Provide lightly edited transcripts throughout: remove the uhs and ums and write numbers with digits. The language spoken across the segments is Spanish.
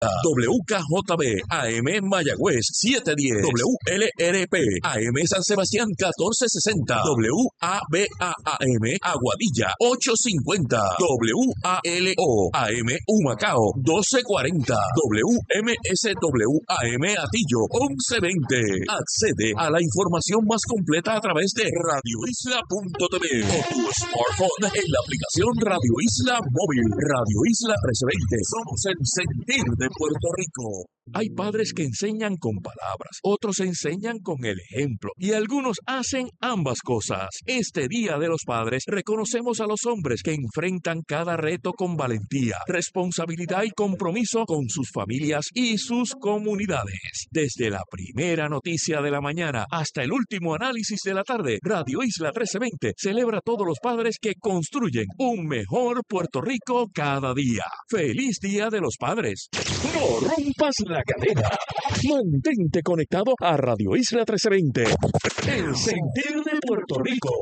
WKJB AM Mayagüez 710, WLRP AM San Sebastián 1460, WABA-AM Aguadilla 850, WALO AM Humacao 1240, WMSW AM Atillo 1120. Accede a la información más completa a través de radioisla.tv o tu smartphone en la aplicación Radio Isla Móvil. Radio Isla 1320. Somos el sentir de Puerto Rico. Hay padres que enseñan con palabras, otros enseñan con el ejemplo y algunos hacen ambas cosas. Este Día de los Padres reconocemos a los hombres que enfrentan cada reto con valentía, responsabilidad y compromiso con sus familias y sus comunidades. Desde la primera noticia de la mañana hasta el último análisis de la tarde, Radio Isla 1320 celebra a todos los padres que construyen un mejor Puerto Rico cada día. ¡Feliz Día de los Padres! ¡No rompas la cadena! Mantente conectado a Radio Isla 1320, el sentir de Puerto Rico.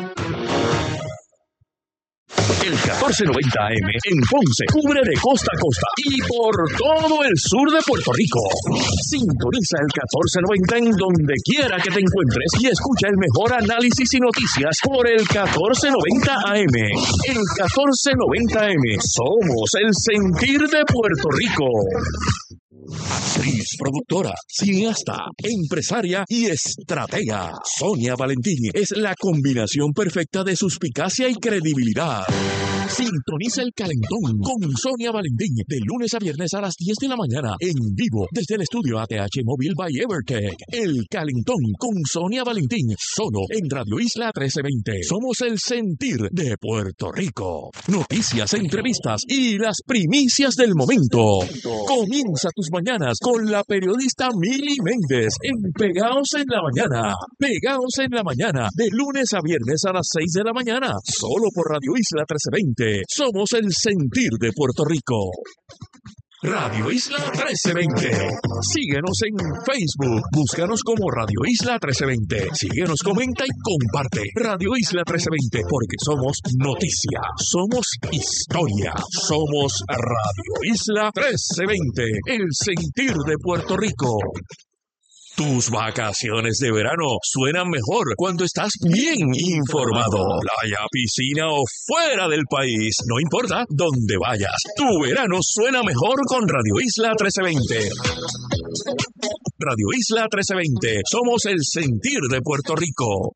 El 1490 AM en Ponce cubre de costa a costa y por todo el sur de Puerto Rico. Sintoniza el 1490 en donde quiera que te encuentres y escucha el mejor análisis y noticias por el 1490 AM. El 1490 AM. Somos el sentir de Puerto Rico. Actriz, productora, cineasta, empresaria y estratega. Sonia Valentín es la combinación perfecta de suspicacia y credibilidad. Sintoniza el Calentón con Sonia Valentín de lunes a viernes a las 10 de la mañana en vivo desde el estudio ATH Móvil by Evertech. El Calentón con Sonia Valentín solo en Radio Isla 1320. Somos el sentir de Puerto Rico. Noticias, entrevistas y las primicias del momento. Comienza tus mañanas con la periodista Mili Méndez en Pegaos en la Mañana. Pegaos en la Mañana de lunes a viernes a las 6 de la mañana solo por Radio Isla 1320. Somos el sentir de Puerto Rico. Radio Isla 1320. Síguenos en Facebook. Búscanos como Radio Isla 1320. Síguenos, comenta y comparte. Radio Isla 1320. Porque somos noticia. Somos historia. Somos Radio Isla 1320. El sentir de Puerto Rico. Tus vacaciones de verano suenan mejor cuando estás bien informado. Playa, piscina o fuera del país, no importa dónde vayas. Tu verano suena mejor con Radio Isla 1320. Radio Isla 1320. Somos el sentir de Puerto Rico.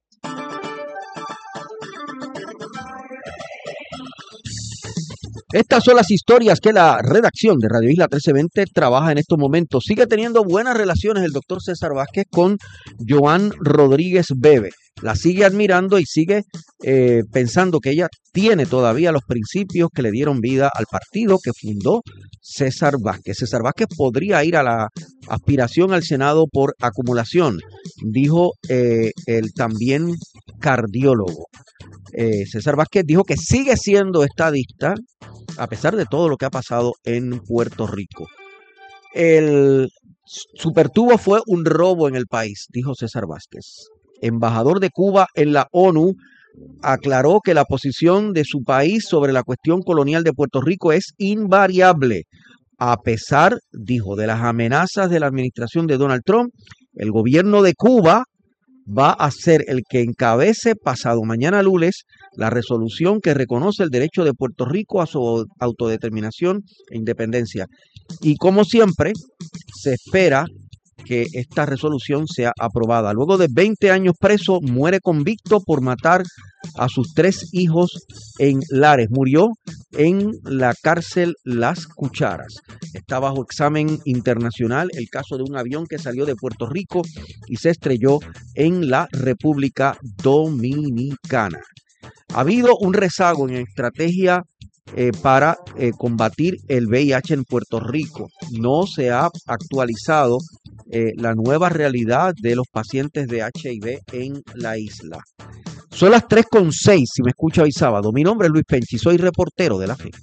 Estas son las historias que la redacción de Radio Isla 1320 trabaja en estos momentos. Sigue teniendo buenas relaciones el doctor César Vázquez con Joan Rodríguez Bebe. La sigue admirando y sigue pensando que ella tiene todavía los principios que le dieron vida al partido que fundó César Vázquez. César Vázquez podría ir a la aspiración al Senado por acumulación, dijo el también cardiólogo. César Vázquez dijo que sigue siendo estadista a pesar de todo lo que ha pasado en Puerto Rico. El supertubo fue un robo en el país, dijo César Vázquez. Embajador de Cuba en la ONU aclaró que la posición de su país sobre la cuestión colonial de Puerto Rico es invariable. A pesar, dijo, de las amenazas de la administración de Donald Trump, el gobierno de Cuba va a ser el que encabece pasado mañana lunes la resolución que reconoce el derecho de Puerto Rico a su autodeterminación e independencia. Y como siempre, se espera que esta resolución sea aprobada. Luego de 20 años preso, muere convicto por matar a sus 3 hijos en Lares. Murió en la cárcel Las Cucharas. Está bajo examen internacional el caso de un avión que salió de Puerto Rico y se estrelló en la República Dominicana. Ha habido un rezago en estrategia para combatir el VIH en Puerto Rico. No se ha actualizado la nueva realidad de los pacientes de HIV en la isla. Son las 3:06, si me escucha hoy sábado. Mi nombre es Luis Penchi, soy reportero de La Fe.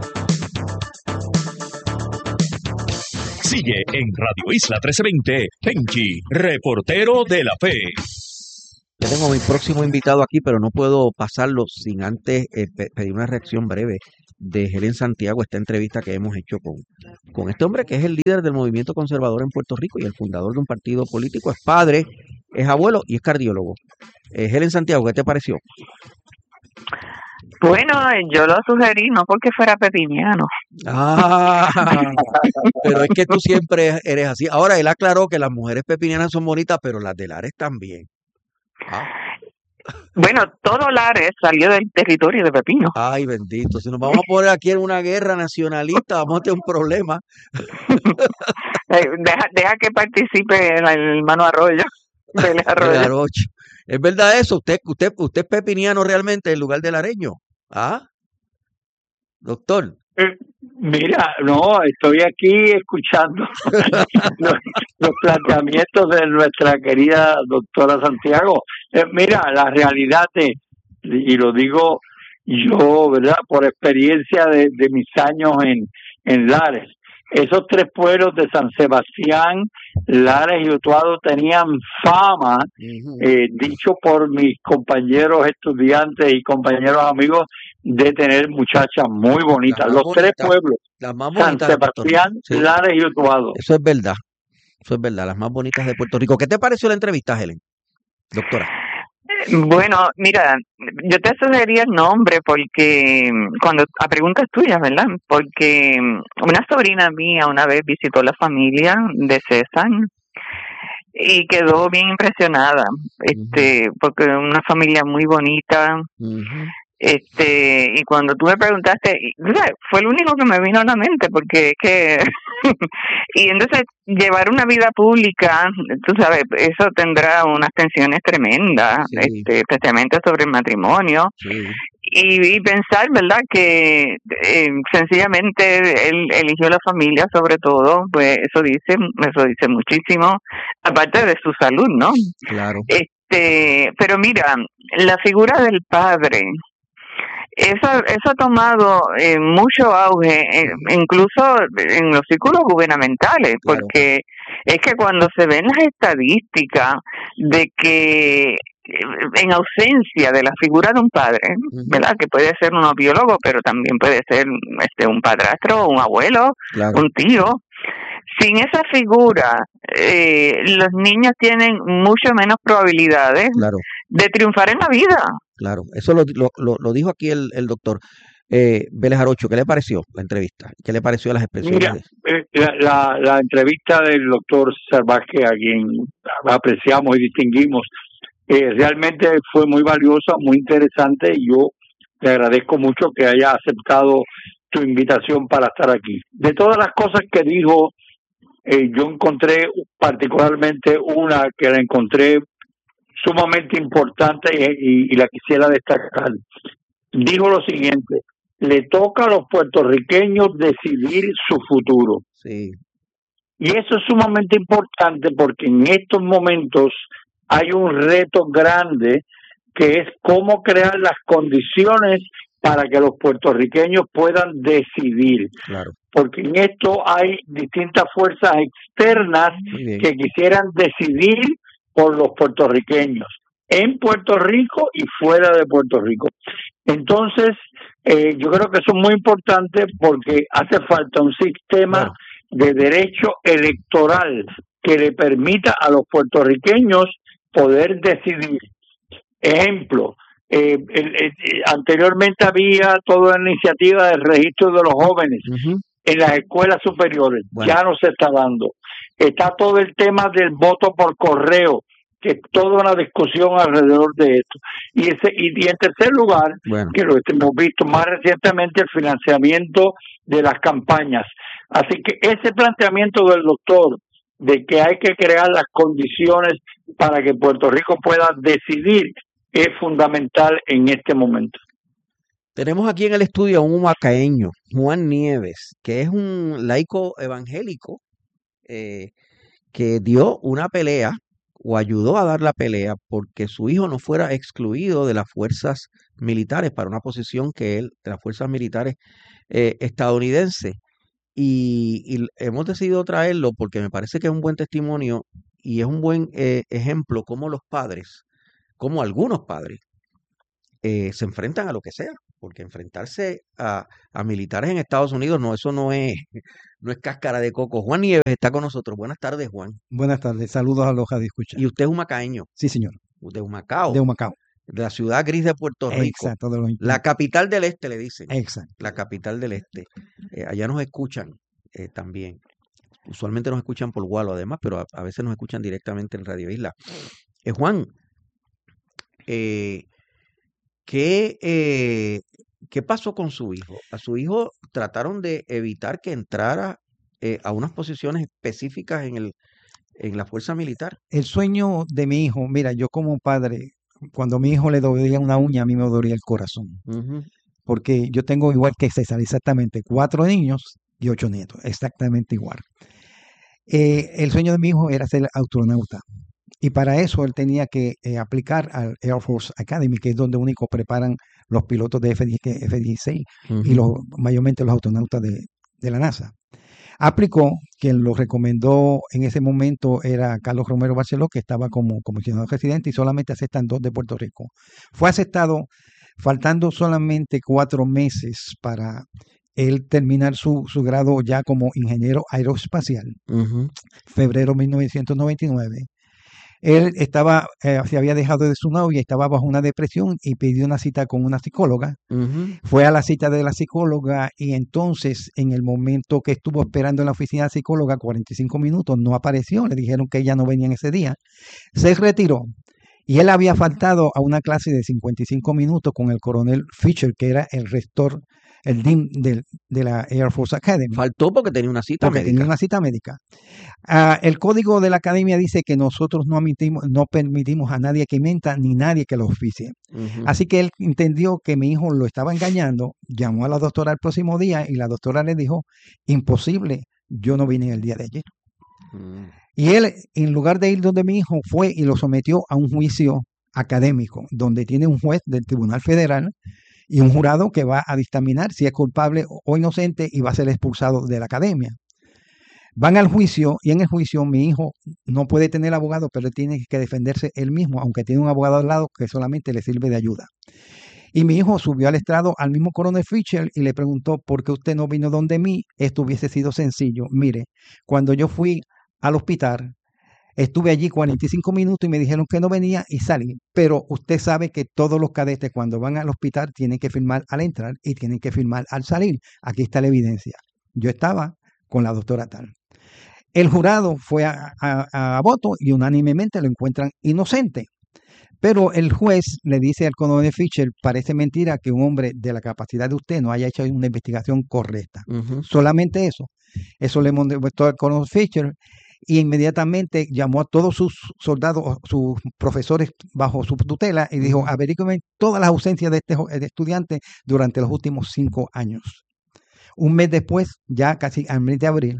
Sigue en Radio Isla 1320, Penchi, reportero de La Fe. Yo tengo a mi próximo invitado aquí, pero no puedo pasarlo sin antes pedir una reacción breve de Helen Santiago, esta entrevista que hemos hecho con este hombre que es el líder del movimiento conservador en Puerto Rico y el fundador de un partido político, es padre, es abuelo y es cardiólogo. Helen Santiago, ¿qué te pareció? Bueno, yo lo sugerí no porque fuera pepiniano. Ah, pero es que tú siempre eres así. Ahora él aclaró que las mujeres pepinianas son bonitas, pero las de Lares también. Ah. Bueno, todo Lares salió del territorio de Pepino. Ay, bendito. Si nos vamos a poner aquí en una guerra nacionalista, vamos a tener un problema. Deja que participe el hermano Arroyo. Vélez Arroyo. ¿Es verdad eso? ¿Usted es pepiniano realmente en lugar de lareño? ¿Ah? Doctor. Mira, no, estoy aquí escuchando los planteamientos de nuestra querida doctora Santiago. Mira, la realidad es, y lo digo yo, ¿verdad? Por experiencia de mis años en Lares, esos tres pueblos de San Sebastián, Lares y Utuado tenían fama, dicho por mis compañeros estudiantes y compañeros amigos, de tener muchachas muy bonitas. Los tres pueblos, San Sebastián, sí. Lares y Utuado. Eso es verdad, las más bonitas de Puerto Rico. ¿Qué te pareció la entrevista, Helen? Doctora. Bueno, mira, yo te sugeriría el nombre porque a preguntas tuyas, ¿verdad? Porque una sobrina mía una vez visitó la familia de César y quedó bien impresionada, porque una familia muy bonita. Y cuando tú me preguntaste, fue lo único que me vino a la mente, porque es que y entonces llevar una vida pública, tú sabes, eso tendrá unas tensiones tremendas, sí. Especialmente sobre el matrimonio, sí. y pensar, ¿verdad?, que sencillamente él eligió la familia sobre todo, pues eso dice muchísimo, aparte de su salud, ¿no? Claro. Pero mira, la figura del padre, eso ha tomado mucho auge, incluso en los círculos gubernamentales, claro. Porque es que cuando se ven las estadísticas de que en ausencia de la figura de un padre, ¿verdad?, que puede ser un biólogo, pero también puede ser un padrastro, un abuelo, claro. Un tío. Sin esa figura, los niños tienen mucho menos probabilidades, claro. De triunfar en la vida. Claro, eso lo dijo aquí el doctor Vélez Arocho. ¿Qué le pareció la entrevista? ¿Qué le pareció a las expresiones? Mira, la entrevista del doctor César Vázquez, a quien apreciamos y distinguimos, realmente fue muy valiosa, muy interesante, y yo le agradezco mucho que haya aceptado tu invitación para estar aquí. De todas las cosas que dijo, yo encontré particularmente una que la encontré sumamente importante y la quisiera destacar. Dijo lo siguiente: le toca a los puertorriqueños decidir su futuro. Sí. Y eso es sumamente importante porque en estos momentos hay un reto grande, que es cómo crear las condiciones para que los puertorriqueños puedan decidir. Claro. Porque en esto hay distintas fuerzas externas que quisieran decidir por los puertorriqueños, en Puerto Rico y fuera de Puerto Rico. Entonces, yo creo que eso es muy importante porque hace falta un sistema de derecho electoral que le permita a los puertorriqueños poder decidir. Ejemplo, anteriormente había toda la iniciativa del registro de los jóvenes en las escuelas superiores. Ya no se está dando. Está todo el tema del voto por correo, que es toda una discusión alrededor de esto. Y en tercer lugar, que lo hemos visto más recientemente, el financiamiento de las campañas. Así que ese planteamiento del doctor de que hay que crear las condiciones para que Puerto Rico pueda decidir es fundamental en este momento. Tenemos aquí en el estudio a un huacaeño, Juan Nieves, que es un laico evangélico que dio una pelea o ayudó a dar la pelea porque su hijo no fuera excluido de las fuerzas militares para una posición que él, de las fuerzas militares estadounidenses. Y hemos decidido traerlo porque me parece que es un buen testimonio y es un buen ejemplo cómo los padres como algunos padres se enfrentan a lo que sea, porque enfrentarse a militares en Estados Unidos, eso no es cáscara de coco. Juan Nieves está con nosotros. Buenas tardes, Juan. Buenas tardes, saludos a los radioescuchas. Y usted es humacaeño. Sí, señor. De Humacao. De Humacao. De la ciudad gris de Puerto Rico. Exacto. La capital del este, le dicen. Exacto. La capital del este. Allá nos escuchan también. Usualmente nos escuchan por Gualo, además, pero a veces nos escuchan directamente en Radio Isla. Juan, ¿qué pasó con su hijo? A su hijo trataron de evitar que entrara a unas posiciones específicas en la fuerza militar. El sueño de mi hijo, mira, yo como padre, cuando a mi hijo le dolía una uña, a mí me dolía el corazón. Uh-huh. Porque yo tengo igual que César, exactamente 4 niños y 8 nietos, exactamente igual. El sueño de mi hijo era ser astronauta. Y para eso él tenía que aplicar al Air Force Academy, que es donde único preparan los pilotos de F-16 Uh-huh. y mayormente los astronautas de la NASA. Aplicó, quien lo recomendó en ese momento era Carlos Romero Barceló, que estaba como comisionado residente y solamente aceptan 2 de Puerto Rico. Fue aceptado faltando solamente 4 meses para él terminar su grado ya como ingeniero aeroespacial, Uh-huh. febrero de 1999. Él se había dejado de su novia, estaba bajo una depresión y pidió una cita con una psicóloga. Uh-huh. Fue a la cita de la psicóloga y entonces en el momento que estuvo esperando en la oficina de la psicóloga, 45 minutos, no apareció. Le dijeron que ella no venía en ese día. Se retiró y él había faltado a una clase de 55 minutos con el coronel Fisher, que era el rector, el dean de la Air Force Academy. Faltó porque tenía una cita médica. Tenía una cita médica. El código de la academia dice que nosotros no permitimos a nadie que mienta ni nadie que lo oficie. Uh-huh. Así que él entendió que mi hijo lo estaba engañando, llamó a la doctora el próximo día y la doctora le dijo, imposible, yo no vine el día de ayer. Uh-huh. Y él, en lugar de ir donde mi hijo, fue y lo sometió a un juicio académico, donde tiene un juez del Tribunal Federal y un jurado que va a dictaminar si es culpable o inocente y va a ser expulsado de la academia. Van al juicio y en el juicio mi hijo no puede tener abogado, pero él tiene que defenderse él mismo, aunque tiene un abogado al lado que solamente le sirve de ayuda. Y mi hijo subió al estrado al mismo coronel Fisher y le preguntó, ¿por qué usted no vino donde mí? Esto hubiese sido sencillo. Mire, cuando yo fui al hospital, estuve allí 45 minutos y me dijeron que no venía y salí. Pero usted sabe que todos los cadetes cuando van al hospital tienen que firmar al entrar y tienen que firmar al salir. Aquí está la evidencia. Yo estaba con la doctora tal. El jurado fue a voto y unánimemente lo encuentran inocente. Pero el juez le dice al coronel Fisher, parece mentira que un hombre de la capacidad de usted no haya hecho una investigación correcta. Uh-huh. Solamente eso. Eso le mostró al coronel Fisher y inmediatamente llamó a todos sus soldados, sus profesores bajo su tutela y dijo, averígüenme todas las ausencias de este estudiante durante los últimos 5 años. Un mes después, ya casi al mes de abril,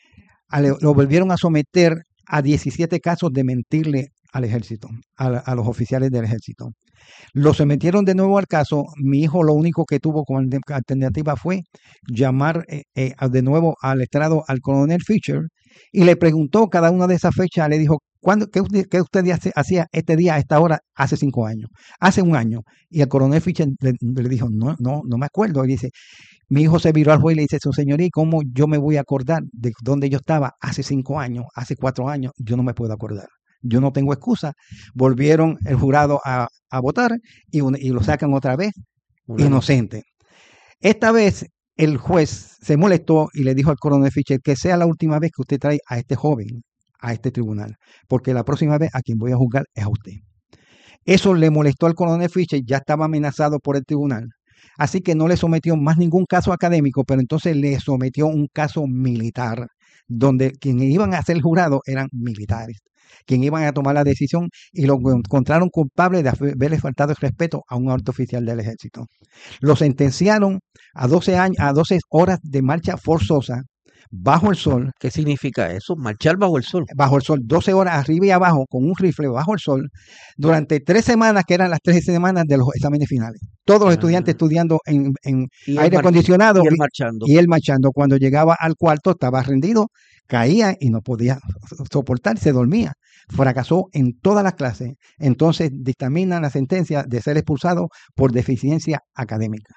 lo volvieron a someter a 17 casos de mentirle al ejército, a los oficiales del ejército. Lo sometieron de nuevo al caso. Mi hijo lo único que tuvo como alternativa fue llamar de nuevo al estrado al coronel Fisher y le preguntó cada una de esas fechas, le dijo, ¿qué usted hacía este día a esta hora hace 5 años? Hace 1 año. Y el coronel Fisher le dijo, no me acuerdo. Y dice, mi hijo se viró al juez y le dice, su señoría, ¿cómo yo me voy a acordar de dónde yo estaba hace 5 años, hace 4 años? Yo no me puedo acordar. Yo no tengo excusa. Volvieron el jurado a votar y lo sacan otra vez inocente. Esta vez el juez se molestó y le dijo al coronel Fisher que sea la última vez que usted trae a este joven a este tribunal, porque la próxima vez a quien voy a juzgar es a usted. Eso le molestó al coronel Fisher, ya estaba amenazado por el tribunal. Así que no le sometió más ningún caso académico, pero entonces le sometió un caso militar, donde quienes iban a ser jurados eran militares, quienes iban a tomar la decisión y lo encontraron culpable de haberle faltado el respeto a un alto oficial del ejército. Lo sentenciaron a 12 horas de marcha forzosa bajo el sol. ¿Qué significa eso? Marchar bajo el sol. Bajo el sol, 12 horas arriba y abajo, con un rifle bajo el sol, durante 3 semanas, que eran las 3 semanas de los exámenes finales. Todos los estudiantes estudiando en aire acondicionado y él marchando. Cuando llegaba al cuarto estaba rendido, caía y no podía soportar, se dormía. Fracasó en todas las clases. Entonces dictaminan la sentencia de ser expulsado por deficiencia académica.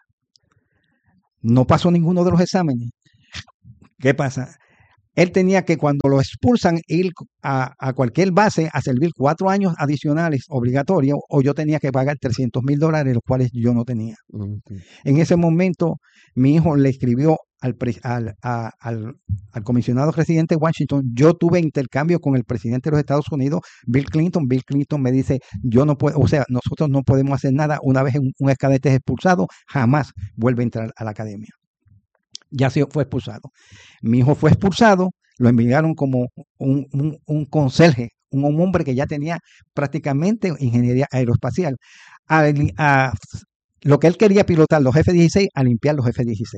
No pasó ninguno de los exámenes. ¿Qué pasa? Él tenía que, cuando lo expulsan, ir a cualquier base a servir 4 años adicionales obligatorios, o yo tenía que pagar $300,000, los cuales yo no tenía. En ese momento, mi hijo le escribió al comisionado residente de Washington. Yo tuve intercambio con el presidente de los Estados Unidos, Bill Clinton. Bill Clinton me dice, yo no puedo, o sea, nosotros no podemos hacer nada. Una vez un excadete es expulsado, jamás vuelve a entrar a la academia. Ya se fue expulsado. Mi hijo fue expulsado, lo enviaron como un conserje, un hombre que ya tenía prácticamente ingeniería aeroespacial, a lo que él quería pilotar los F-16, a limpiar los F-16.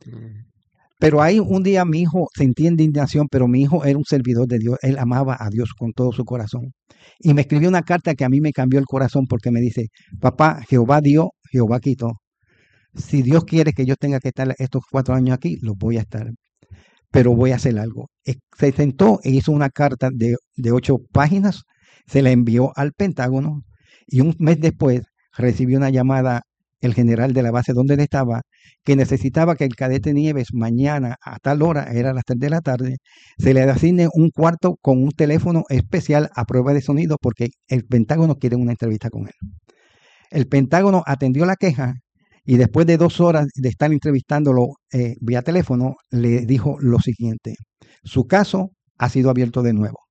Pero ahí un día mi hijo sentía indignación, pero mi hijo era un servidor de Dios, él amaba a Dios con todo su corazón. Y me escribió una carta que a mí me cambió el corazón, porque me dice, papá, Jehová dio, Jehová quitó. Si Dios quiere que yo tenga que estar estos 4 años aquí, los voy a estar. Pero voy a hacer algo. Se sentó e hizo una carta de 8 páginas, se la envió al Pentágono, y un mes después recibió una llamada el general de la base donde él estaba, que necesitaba que el cadete Nieves mañana a tal hora, era a las 3 de la tarde, se le asigne un cuarto con un teléfono especial a prueba de sonido, porque el Pentágono quiere una entrevista con él. El Pentágono atendió la queja, y después de 2 horas de estar entrevistándolo vía teléfono, le dijo lo siguiente: su caso ha sido abierto de nuevo.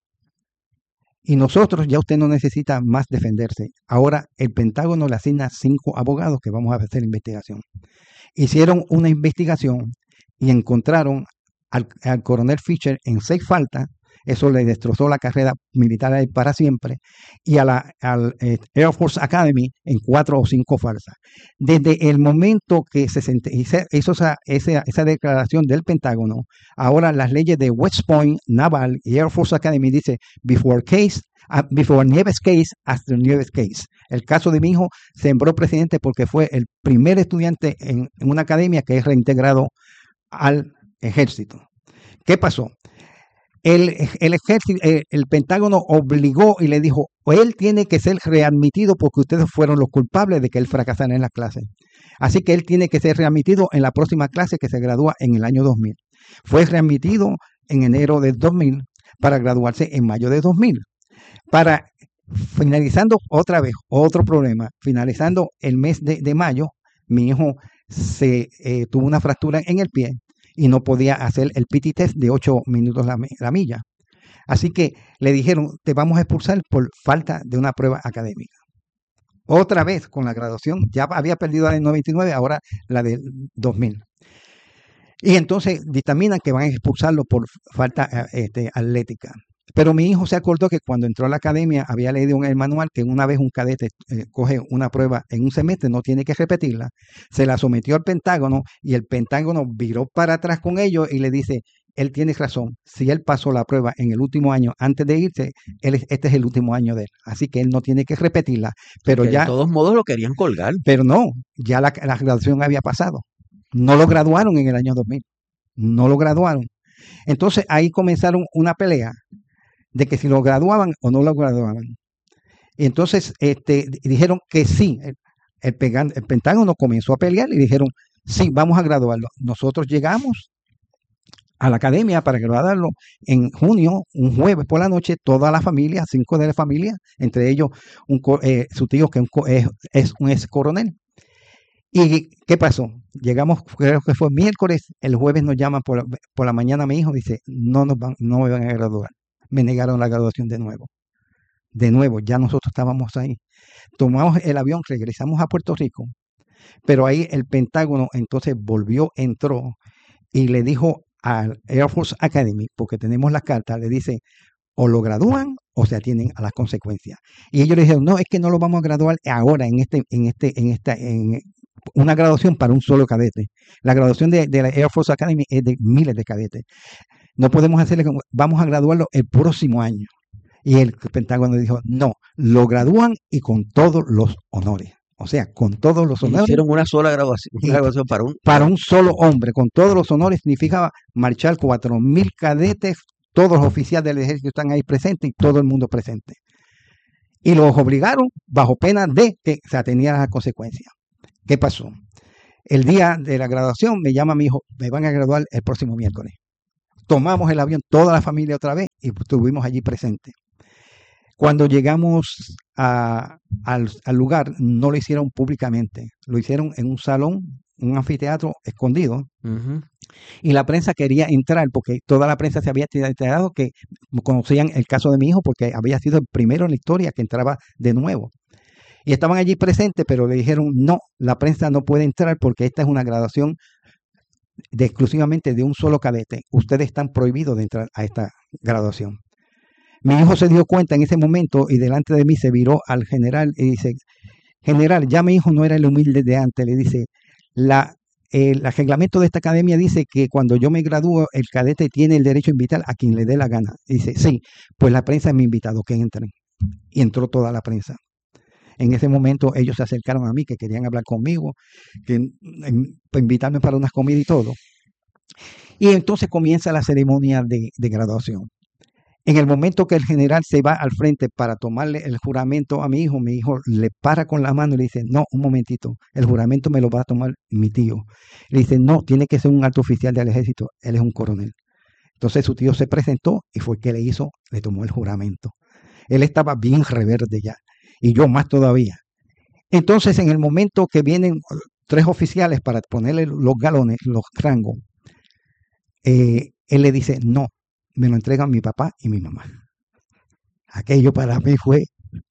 Y nosotros, ya usted no necesita más defenderse. Ahora el Pentágono le asigna 5 abogados que vamos a hacer investigación. Hicieron una investigación y encontraron al coronel Fisher en 6 faltas. Eso le destrozó la carrera militar a él para siempre. Y al Air Force Academy en 4 o 5 falsas. Desde el momento que se hizo esa declaración del Pentágono, ahora las leyes de West Point, Naval y Air Force Academy dice before Nieves case, after Nieves case. El caso de mi hijo sembró precedente porque fue el primer estudiante en una academia que es reintegrado al ejército. ¿Qué pasó? El ejército, el Pentágono obligó y le dijo, él tiene que ser readmitido porque ustedes fueron los culpables de que él fracasara en la clase. Así que él tiene que ser readmitido en la próxima clase que se gradúa en el año 2000. Fue readmitido en enero de 2000 para graduarse en mayo de 2000. Finalizando otra vez, otro problema, finalizando el mes de mayo, mi hijo tuvo una fractura en el pie y no podía hacer el PT test de 8 minutos la milla. Así que le dijeron, te vamos a expulsar por falta de una prueba académica. Otra vez con la graduación, ya había perdido la del 99, ahora la del 2000. Y entonces dictaminan que van a expulsarlo por falta atlética. Pero mi hijo se acordó que cuando entró a la academia había leído en el manual que una vez un cadete coge una prueba en un semestre, no tiene que repetirla. Se la sometió al Pentágono y el Pentágono viró para atrás con ellos y le dice, él tiene razón, si él pasó la prueba en el último año antes de irse, este es el último año de él. Así que él no tiene que repetirla. Pero que ya, de todos modos lo querían colgar. Pero no, ya la graduación había pasado. No lo graduaron en el año 2000. No lo graduaron. Entonces ahí comenzaron una pelea de que si lo graduaban o no lo graduaban. Y entonces dijeron que sí. El Pentágono comenzó a pelear y dijeron, sí, vamos a graduarlo. Nosotros llegamos a la academia para graduarlo en junio, un jueves por la noche, toda la familia, 5 de la familia, entre ellos su tío que es un ex coronel. ¿Y qué pasó? Llegamos, creo que fue miércoles, el jueves nos llaman por la mañana, mi hijo dice, no me van a graduar. Me negaron la graduación de nuevo. De nuevo, ya nosotros estábamos ahí. Tomamos el avión, regresamos a Puerto Rico, pero ahí el Pentágono entonces entró y le dijo al Air Force Academy, porque tenemos las cartas, le dice, o lo gradúan o se atienen a las consecuencias. Y ellos le dijeron, no, es que no lo vamos a graduar ahora, una graduación para un solo cadete. La graduación de la Air Force Academy es de miles de cadetes. No podemos hacerle como, vamos a graduarlo el próximo año. Y el Pentágono dijo, no, lo gradúan y con todos los honores. O sea, con todos los honores. Hicieron una sola graduación, para un solo hombre, con todos los honores, significaba marchar 4,000 cadetes, todos los oficiales del ejército están ahí presentes y todo el mundo presente. Y los obligaron bajo pena de que se atenían a las consecuencias. ¿Qué pasó? El día de la graduación me llama mi hijo, me van a graduar el próximo miércoles. Tomamos el avión, toda la familia otra vez, y estuvimos allí presentes. Cuando llegamos al lugar, no lo hicieron públicamente, lo hicieron en un salón, un anfiteatro escondido, y la prensa quería entrar porque toda la prensa se había enterado que conocían el caso de mi hijo porque había sido el primero en la historia que entraba de nuevo. Y estaban allí presentes, pero le dijeron, no, la prensa no puede entrar porque esta es una graduación exclusivamente de un solo cadete. Ustedes están prohibidos de entrar a esta graduación. Mi hijo se dio cuenta en ese momento y delante de mí se viró al general y dice, general, ya mi hijo no era el humilde de antes. Le dice, el reglamento de esta academia dice que cuando yo me gradúo, el cadete tiene el derecho a invitar a quien le dé la gana. Y dice, sí, pues la prensa me ha invitado, que entren. Y entró toda la prensa. En ese momento ellos se acercaron a mí, que querían hablar conmigo, para invitarme para unas comidas y todo. Y entonces comienza la ceremonia de graduación. En el momento que el general se va al frente para tomarle el juramento a mi hijo le para con la mano y le dice, no, un momentito, el juramento me lo va a tomar mi tío. Le dice, no, tiene que ser un alto oficial del ejército, él es un coronel. Entonces su tío se presentó y fue el que le tomó el juramento. Él estaba bien reverde ya, y yo más todavía. Entonces en el momento que vienen 3 oficiales para ponerle los galones, los rangos, él le dice, no, me lo entregan mi papá y mi mamá. Aquello para mí fue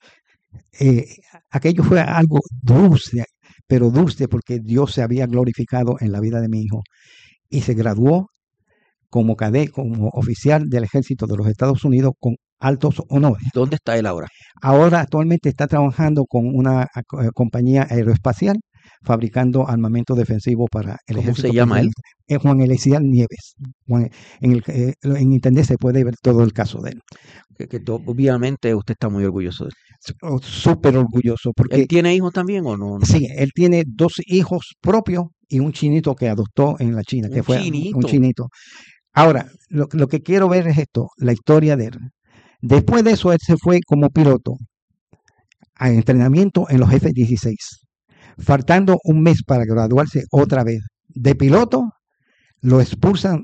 algo dulce, pero dulce porque Dios se había glorificado en la vida de mi hijo y se graduó como oficial del ejército de los Estados Unidos con altos honores. ¿Dónde está él ahora? Ahora actualmente está trabajando con una compañía aeroespacial fabricando armamento defensivo para el ejército. ¿Cómo se llama él? Es Juan Elecial Nieves. En internet se puede ver todo el caso de él. Obviamente usted está muy orgulloso de él. Súper orgulloso. Porque, ¿él tiene hijos también o no? Sí, él tiene 2 hijos propios y un chinito que adoptó en la China. Un chinito. Ahora, lo que quiero ver es esto, la historia de él. Después de eso, él se fue como piloto a entrenamiento en los F-16. Faltando un mes para graduarse otra vez de piloto, lo expulsan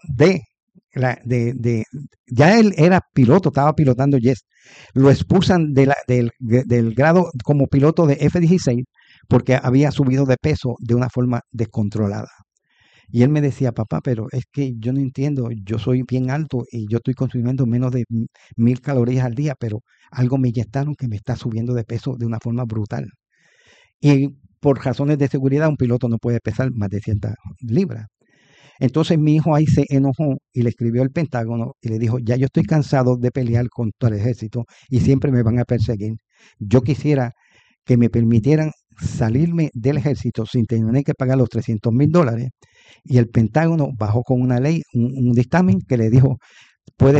ya él era piloto, estaba pilotando jets, lo expulsan del grado como piloto de F-16 porque había subido de peso de una forma descontrolada. Y él me decía, papá, pero es que yo no entiendo, yo soy bien alto y yo estoy consumiendo menos de 1,000 calorías al día, pero algo me inyectaron que me está subiendo de peso de una forma brutal. Y por razones de seguridad, un piloto no puede pesar más de 100 libras. Entonces mi hijo ahí se enojó y le escribió al Pentágono y le dijo, ya yo estoy cansado de pelear con todo el ejército y siempre me van a perseguir. Yo quisiera que me permitieran salirme del ejército sin tener que pagar los $300,000. Y el Pentágono bajó con una ley, un dictamen que le dijo, puede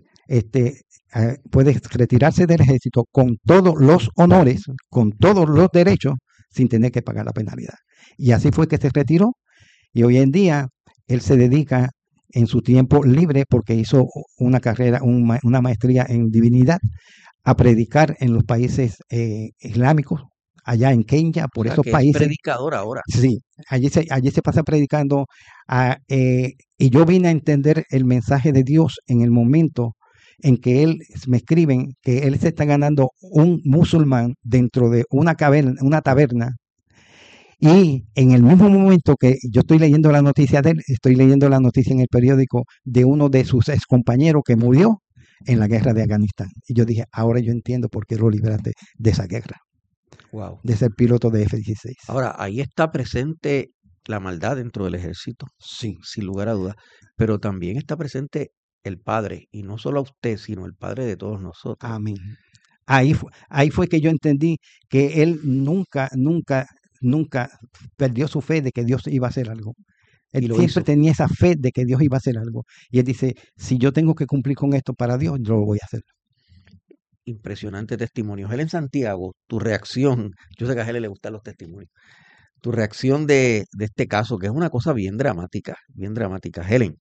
retirarse del ejército con todos los honores, con todos los derechos, sin tener que pagar la penalidad. Y así fue que se retiró. Y hoy en día él se dedica en su tiempo libre, porque hizo una carrera, una maestría en divinidad, a predicar en los países islámicos, allá en Kenia, por esos países. Es predicador ahora. Sí, allí se pasa predicando. Y yo vine a entender el mensaje de Dios en el momento en que me escriben que él se está ganando un musulmán dentro de una taberna. Y en el mismo momento que yo estoy leyendo la noticia de él, estoy leyendo la noticia en el periódico de uno de sus ex compañeros que murió en la guerra de Afganistán. Y yo dije, ahora yo entiendo por qué lo libraste de esa guerra. Wow. De ser piloto de F-16. Ahora, ahí está presente la maldad dentro del ejército, sí, sin lugar a dudas, pero también está presente el Padre, y no solo a usted, sino el Padre de todos nosotros. Amén. Ahí fue que yo entendí que él nunca nunca perdió su fe de que Dios iba a hacer algo. Él lo siempre hizo. tenía esa fe de que Dios iba a hacer algo. Y él dice, si yo tengo que cumplir con esto para Dios, yo lo voy a hacer. Impresionante testimonio. Helen Santiago, tu reacción, yo sé que a Helen le gustan los testimonios, tu reacción de este caso, que es una cosa bien dramática, bien dramática. Helen,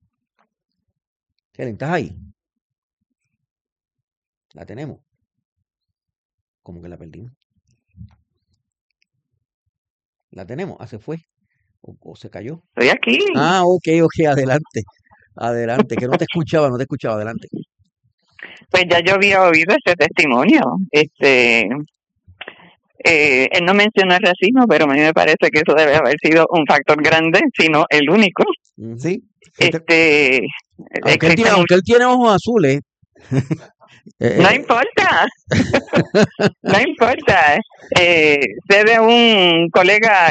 ¿estás ahí? La tenemos. ¿Cómo que la perdimos? La tenemos, se fue. O se cayó. Estoy aquí. Ok, adelante, que no te escuchaba, adelante. Pues ya yo había oído ese testimonio. Él no mencionó el racismo, pero a mí me parece que eso debe haber sido un factor grande, si no el único. Sí. Aunque él tiene ojos azules. No importa. No importa. Sé de un colega,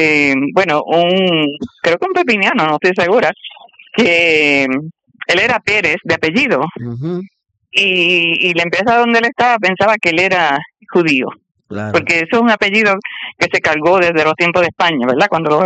creo que un pepiniano, no estoy segura, que él era Pérez de apellido. Uh-huh. Y la empresa donde él estaba pensaba que él era judío. Claro. Porque eso es un apellido que se cargó desde los tiempos de España, ¿verdad? Cuando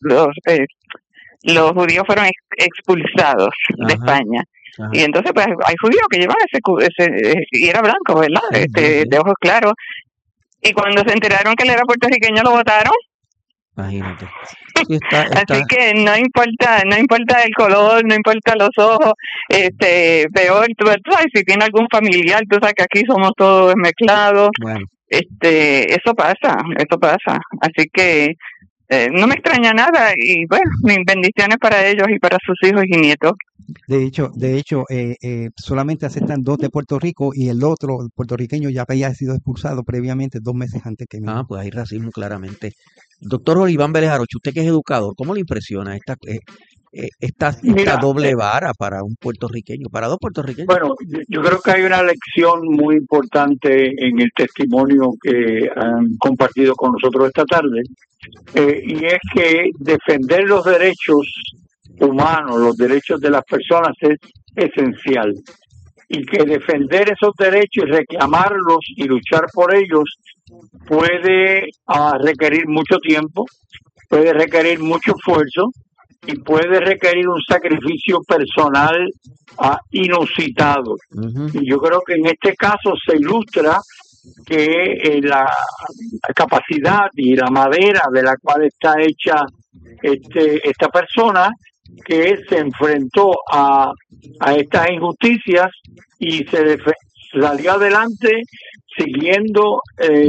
los judíos fueron expulsados de España. Ajá. Y entonces pues hay judíos que llevan ese y era blanco, ¿verdad? De ojos claros. Y cuando se enteraron que él era puertorriqueño, lo votaron. Imagínate. Sí, así que no importa el color, no importa los ojos, peor, tú sabes, si tiene algún familiar, tú sabes que aquí somos todos mezclados. Bueno. Eso pasa. Así que no me extraña nada y bueno, mis bendiciones para ellos y para sus hijos y nietos. De hecho, solamente aceptan 2 de Puerto Rico y el otro, el puertorriqueño, ya había sido expulsado previamente 2 meses antes que mí. Pues hay racismo claramente. Doctor Iván Vélez Arocho, usted que es educador, ¿cómo le impresiona esta doble vara para un puertorriqueño, para 2 puertorriqueños? Bueno, yo creo que hay una lección muy importante en el testimonio que han compartido con nosotros esta tarde, y es que defender los derechos humanos, los derechos de las personas es esencial, y que defender esos derechos y reclamarlos y luchar por ellos puede requerir mucho tiempo, puede requerir mucho esfuerzo y puede requerir un sacrificio personal inusitado. Uh-huh. Y yo creo que en este caso se ilustra que la capacidad y la madera de la cual está hecha esta persona, que se enfrentó a estas injusticias y salió adelante siguiendo,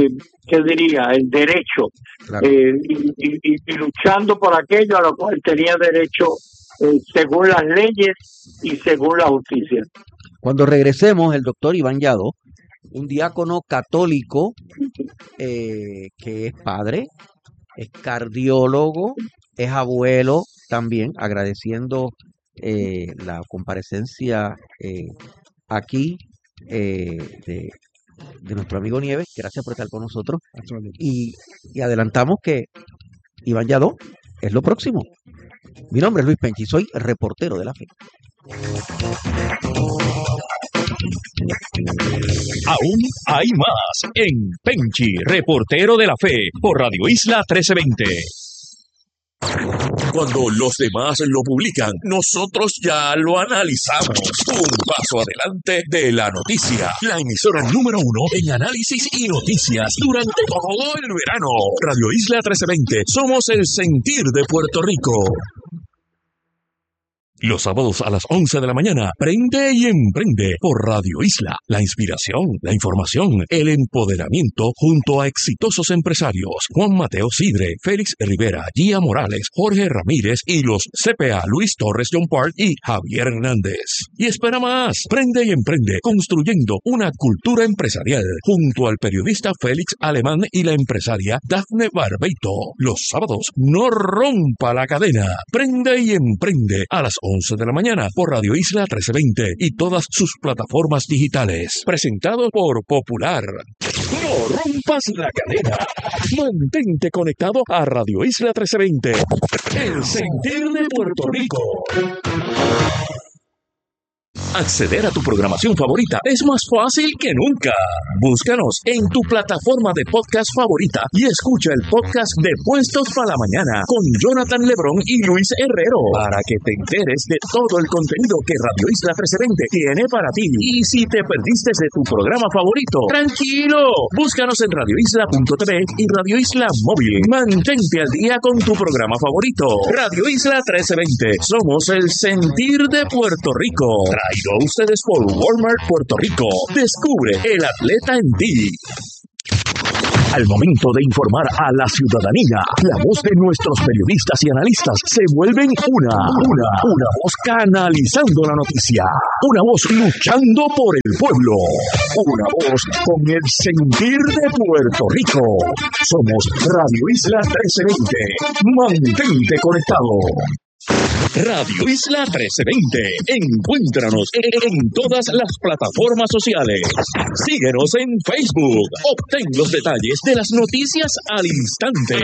el derecho, claro. y luchando por aquello a lo cual tenía derecho según las leyes y según la justicia. Cuando regresemos, el doctor Iván Yadó, un diácono católico que es padre, es cardiólogo, es abuelo también, agradeciendo la comparecencia aquí de nuestro amigo Nieves. Gracias por estar con nosotros. Y adelantamos que Iván Yadó es lo próximo. Mi nombre es Luis Penchi, soy reportero de la fe. Aún hay más en Penchi, reportero de la fe, por Radio Isla 1320. Cuando los demás lo publican, nosotros ya lo analizamos. Un paso adelante de la noticia. La emisora número 1 en análisis y noticias durante todo el verano. Radio Isla 1320. Somos el sentir de Puerto Rico. Los sábados a las 11 de la mañana, Prende y Emprende por Radio Isla. La inspiración, la información, el empoderamiento junto a exitosos empresarios. Juan Mateo Sidre, Félix Rivera, Gia Morales, Jorge Ramírez y los CPA Luis Torres John Park y Javier Hernández. Y espera más, Prende y Emprende, construyendo una cultura empresarial junto al periodista Félix Alemán y la empresaria Dafne Barbeito. Los sábados, no rompa la cadena. Prende y Emprende a las 11 de la mañana por Radio Isla 1320 y todas sus plataformas digitales. Presentado por Popular. No rompas la cadena. Mantente conectado a Radio Isla 1320. El sentir de Puerto Rico. Acceder a tu programación favorita es más fácil que nunca. Búscanos en tu plataforma de podcast favorita y escucha el podcast de Puestos para la Mañana con Jonathan Lebrón y Luis Herrero para que te enteres de todo el contenido que Radio Isla 1320 tiene para ti. Y si te perdiste de tu programa favorito, tranquilo, búscanos en radioisla.tv y Radio Isla Móvil. Mantente al día con tu programa favorito. Radio Isla 1320. Somos el sentir de Puerto Rico. Traído a ustedes por Walmart Puerto Rico. Descubre el atleta en ti. Al momento de informar a la ciudadanía, la voz de nuestros periodistas y analistas se vuelven una voz canalizando la noticia, una voz luchando por el pueblo, una voz con el sentir de Puerto Rico. Somos Radio Isla 1320. Mantente conectado. Radio Isla 1320. Encuéntranos en todas las plataformas sociales. Síguenos en Facebook. Obtén los detalles de las noticias al instante.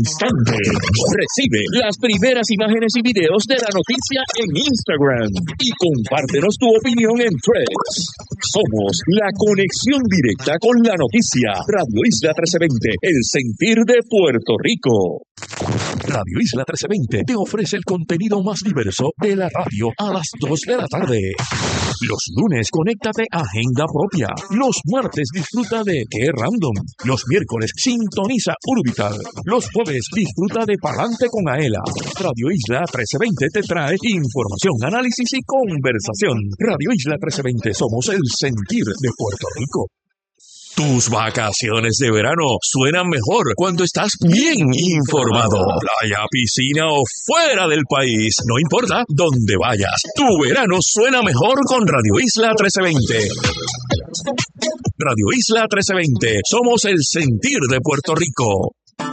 Recibe las primeras imágenes y videos de la noticia en Instagram. Y compártenos tu opinión en Threads. Somos la conexión directa con la noticia. Radio Isla 1320. El sentir de Puerto Rico. Radio Isla 1320 te ofrece el contenido más diverso de la radio a las 2 de la tarde. Los lunes, conéctate a Agenda Propia. Los martes, disfruta de Qué Random. Los miércoles, sintoniza Urbital. Los jueves, disfruta de Palante con Aela. Radio Isla 1320 te trae información, análisis y conversación. Radio Isla 1320, somos el sentir de Puerto Rico. Tus vacaciones de verano suenan mejor cuando estás bien informado. Playa, piscina o fuera del país, no importa dónde vayas. Tu verano suena mejor con Radio Isla 1320. Radio Isla 1320, somos el sentir de Puerto Rico.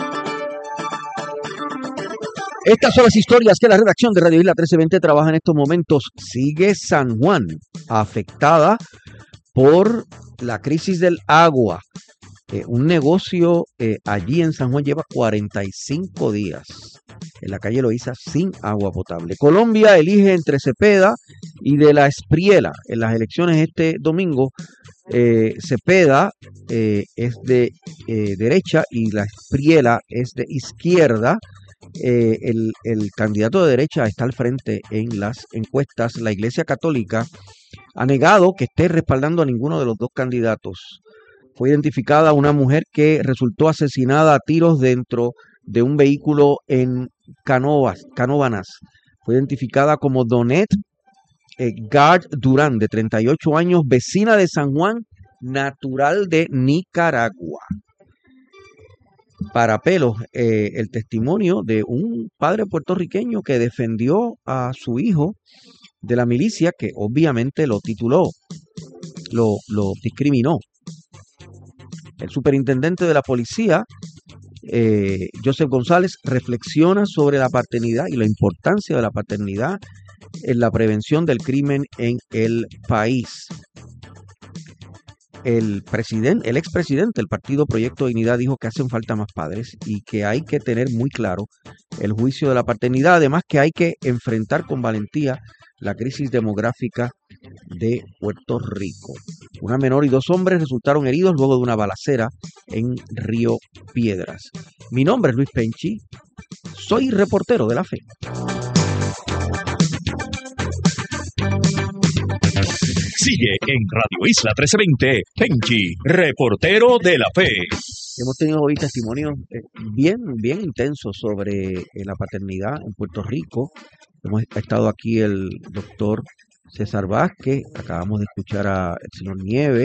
Estas son las historias que la redacción de Radio Isla 1320 trabaja en estos momentos. Sigue San Juan afectada por la crisis del agua. Un negocio allí en San Juan lleva 45 días en la calle Loíza sin agua potable. Colombia elige entre Cepeda y De la Espriella en las elecciones este domingo. Cepeda es de derecha y La Espriella es de izquierda. El candidato de derecha está al frente en las encuestas. La Iglesia Católica ha negado que esté respaldando a ninguno de los dos candidatos. Fue identificada una mujer que resultó asesinada a tiros dentro de un vehículo en Canóvanas. Fue identificada como Donet Gard Durán, de 38 años, vecina de San Juan, natural de Nicaragua. Para pelos, el testimonio de un padre puertorriqueño que defendió a su hijo de la milicia, que obviamente lo tituló, lo discriminó. El superintendente de la policía, Joseph González, reflexiona sobre la paternidad y la importancia de la paternidad en la prevención del crimen en el país. El expresidente del partido Proyecto Dignidad dijo que hacen falta más padres y que hay que tener muy claro el juicio de la paternidad, además que hay que enfrentar con valentía la crisis demográfica de Puerto Rico. Una menor y dos hombres resultaron heridos luego de una balacera en Río Piedras. Mi nombre es Luis Penchi, soy reportero de La Fe. Sigue en Radio Isla 1320, Penchi, reportero de La Fe. Hemos tenido hoy testimonios bien intensos sobre la paternidad en Puerto Rico. Hemos estado aquí el doctor César Vázquez, acabamos de escuchar al señor Nieves,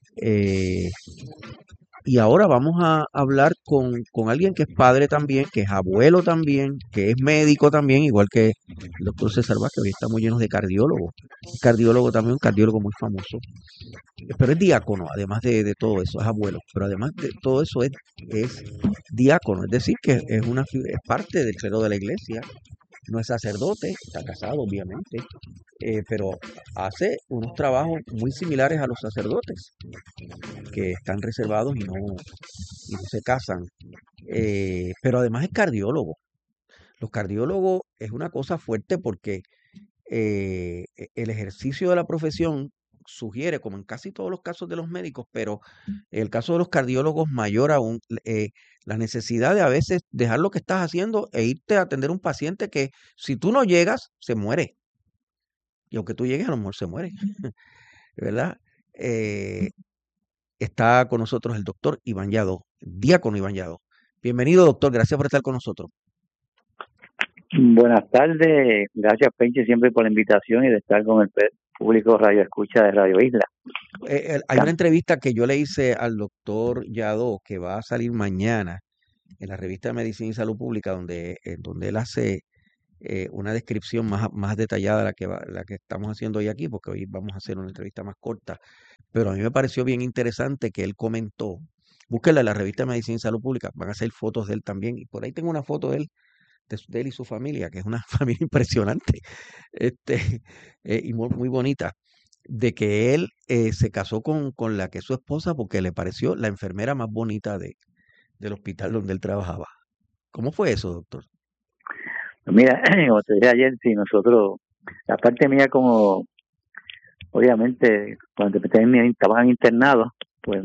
y ahora vamos a hablar con alguien que es padre también, que es abuelo también, que es médico también, igual que el doctor César Vázquez. Hoy estamos llenos de cardiólogos. Un cardiólogo también, un cardiólogo muy famoso, pero es diácono, además de todo eso, es abuelo, pero además de todo eso es diácono, es decir, que es parte del clero de la iglesia. No es sacerdote, está casado obviamente, pero hace unos trabajos muy similares a los sacerdotes, que están reservados y no se casan. Pero además es cardiólogo. Los cardiólogos es una cosa fuerte porque el ejercicio de la profesión sugiere, como en casi todos los casos de los médicos, pero en el caso de los cardiólogos mayor aún, la necesidad de a veces dejar lo que estás haciendo e irte a atender a un paciente que si tú no llegas, se muere. Y aunque tú llegues, a lo mejor se muere, ¿verdad? Está con nosotros el doctor Iván Yadó, diácono Iván Yadó. Bienvenido, doctor, gracias por estar con nosotros. Buenas tardes, gracias Penche siempre por la invitación y de estar con el público Radio Escucha de Radio Isla. Hay una entrevista que yo le hice al doctor Yadó que va a salir mañana en la revista de Medicina y Salud Pública, donde él hace una descripción más detallada de la que estamos haciendo hoy aquí, porque hoy vamos a hacer una entrevista más corta. Pero a mí me pareció bien interesante que él comentó, búsquenla en la revista de Medicina y Salud Pública, van a hacer fotos de él también, y por ahí tengo una foto de él y su familia, que es una familia impresionante, y muy bonita, de que él se casó con la que es su esposa porque le pareció la enfermera más bonita del hospital donde él trabajaba. ¿Cómo fue eso, doctor? Mira, como te dije ayer, sí, nosotros, la parte mía como, obviamente, cuando estaban internados, pues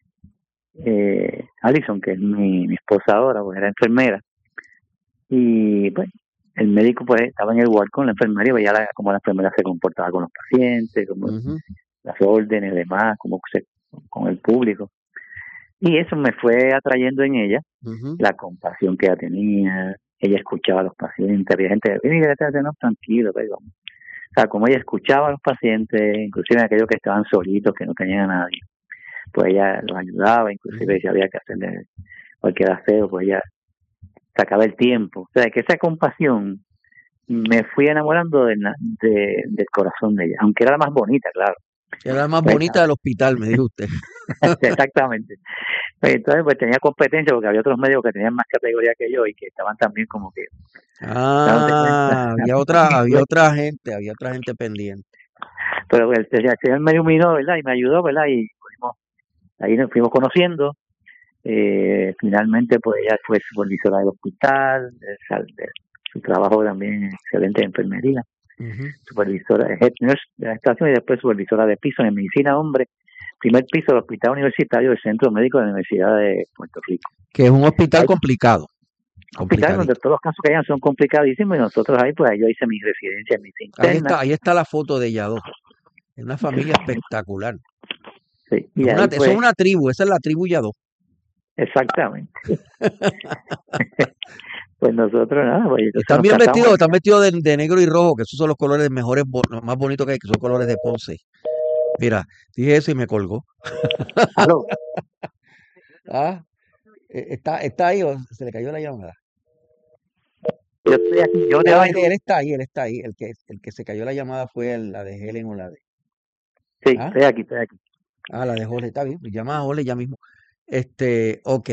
Alison, que es mi esposa ahora, pues era enfermera, y pues el médico pues estaba en el ward con la enfermera y veía cómo la enfermera se comportaba con los pacientes, como las órdenes y demás, con el público. Y eso me fue atrayendo en ella la compasión que ella tenía. Ella escuchaba a los pacientes, había gente que venía tranquilo, pero, o sea, como ella escuchaba a los pacientes, inclusive aquellos que estaban solitos, que no tenían a nadie, pues ella los ayudaba, inclusive si había que hacerle cualquier aseo, pues ella sacaba el tiempo. O sea, que esa compasión me fui enamorando del corazón de ella, aunque era la más bonita, claro. Era la más bonita del hospital, me dijo usted. Exactamente. Entonces, pues tenía competencia porque había otros médicos que tenían más categoría que yo y que estaban también como que... había otra gente pendiente. Pero el señor me iluminó, ¿verdad? Y me ayudó, ¿verdad? Y ahí nos fuimos conociendo. Finalmente, pues ella fue supervisora del hospital, su trabajo también excelente de enfermería. Supervisora de head nurse de la estación y después supervisora de piso en medicina, hombre, primer piso del Hospital Universitario del Centro Médico de la Universidad de Puerto Rico. Que es un hospital complicado. Hospital donde todos los casos que hayan son complicadísimos y nosotros ahí, pues yo hice mi residencia en mi interna. Ahí está la foto de Yadó. Es una familia espectacular. Sí, y eso es una tribu, esa es la tribu Yadó. Exactamente. Pues nosotros nada. Pues, están bien vestidos, están vestidos de negro y rojo, que esos son los colores mejores, más bonitos que hay, que son colores de Ponce. Mira, dije eso y me colgó. ¿Está ahí o se le cayó la llamada? Yo estoy aquí, él está ahí. El que se cayó la llamada fue la de Helen o la de... Sí, estoy aquí. La de Jorge, está bien, llama a Jorge ya mismo. Ok.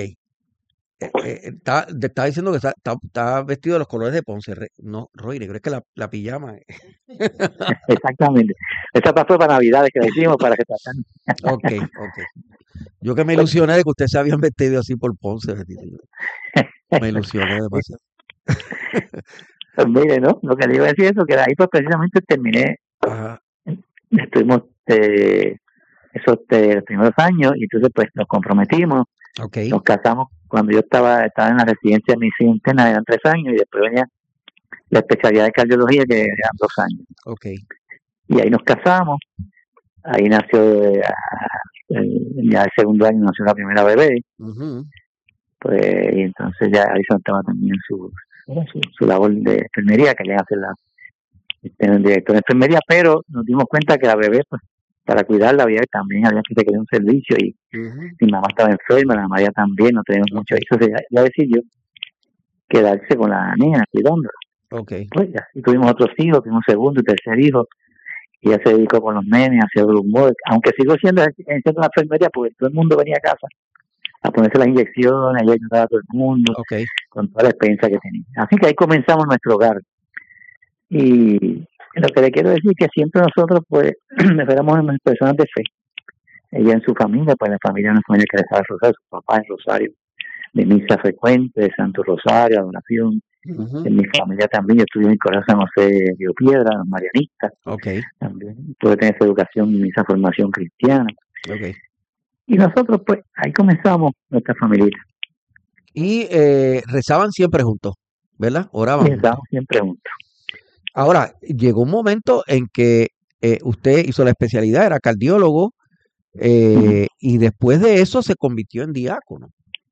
Estaba diciendo que está vestido de los colores de Ponce. No, Roy, creo que la pijama. Exactamente. Esa pasó para Navidades que decimos para que tratan. Ok. Yo que me ilusioné de que ustedes se habían vestido así por Ponce. Me ilusioné demasiado. Pues mire, ¿no? Lo que le iba a decir es que ahí pues precisamente terminé. Estuvimos esos primeros años y entonces pues nos comprometimos. Nos casamos cuando yo estaba en la residencia de medicina interna, eran 3 años y después venía la especialidad de cardiología que eran 2 años. Y ahí nos casamos, ahí nació ya el segundo año nació la primera bebé. Pues y entonces ya Alison estaba también su labor de enfermería, que le hace el director de enfermería, pero nos dimos cuenta que la bebé pues para cuidarla también había que querer un servicio y mi mamá estaba enferma, la mamá ya también, no teníamos mucho, eso ya decidió quedarse con la niña cuidándola. Pues ya, y tuvimos otros hijos, tuvimos segundo y tercer hijo, y ella se dedicó con los nenes, hacía humor, aunque sigo siendo una enfermería, porque todo el mundo venía a casa a ponerse las inyecciones, y ayudar a todo el mundo, con toda la experiencia que tenía. Así que ahí comenzamos nuestro hogar. Y lo que le quiero decir es que siempre nosotros pues éramos unas personas de fe. Ella en su familia, pues la familia no fue que rezaba el rosario, su papá en rosario, de misa frecuente, de Santo Rosario, adoración, En mi familia también, yo estudié en el Colegio San José de Río Piedra, marianista. También pude tener esa educación y esa formación cristiana. Y nosotros, pues, ahí comenzamos nuestra familia. Y rezaban siempre juntos, ¿verdad? Oraban. Rezábamos siempre juntos. Ahora, llegó un momento en que usted hizo la especialidad, era cardiólogo, y después de eso se convirtió en diácono.